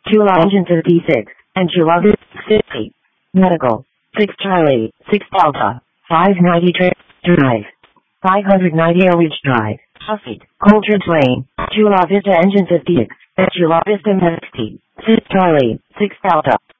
Chula engine 56, and Chula 50. Medical, 6 Charlie, 6 Delta, 590 Drive, 590 Elridge Drive, Huffit, Coltrane Lane, Chula Vista engine 56, and Chula Vista 60, 6 Charlie, 6 Delta.